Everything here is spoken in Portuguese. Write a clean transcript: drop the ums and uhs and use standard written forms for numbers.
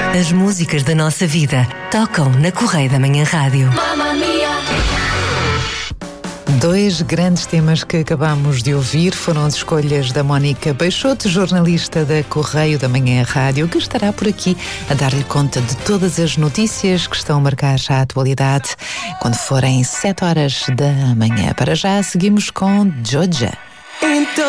As músicas da nossa vida tocam na Correio da Manhã Rádio. Dois grandes temas que acabamos de ouvir foram as escolhas da Mónica Peixoto, jornalista da Correio da Manhã Rádio, que estará por aqui a dar-lhe conta de todas as notícias que estão a marcar a atualidade quando forem 7 horas da manhã. Para já, seguimos com Joja.